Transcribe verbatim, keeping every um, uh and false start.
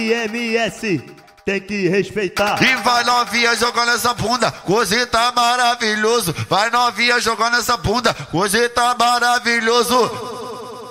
M S, tem que respeitar. E vai novinha jogando essa bunda, coisa tá maravilhoso. Vai novinha jogando essa bunda, coisa tá maravilhoso.